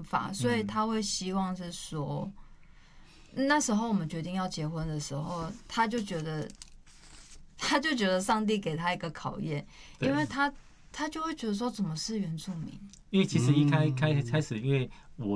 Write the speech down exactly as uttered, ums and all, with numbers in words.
法，所以他会希望是说，那时候我们决定要结婚的时候，他就觉得，他就觉得上帝给他一个考验，因为他他就会觉得说，怎么是原住民？ 因为其实一开开开始，因为